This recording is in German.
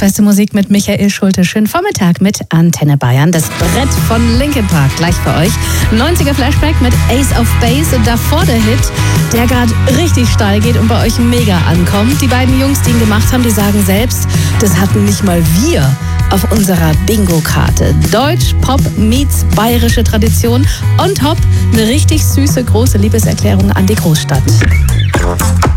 Beste Musik mit Michael Schulte. Schönen Vormittag mit Antenne Bayern. Das Brett von Linkin Park gleich für euch. 90er Flashback mit Ace of Base und davor der Hit, der gerade richtig steil geht und bei euch mega ankommt. Die beiden Jungs, die ihn gemacht haben, die sagen selbst, das hatten nicht mal wir auf unserer Bingo-Karte. Deutsch, Pop meets bayerische Tradition. On top eine richtig süße, große Liebeserklärung an die Großstadt.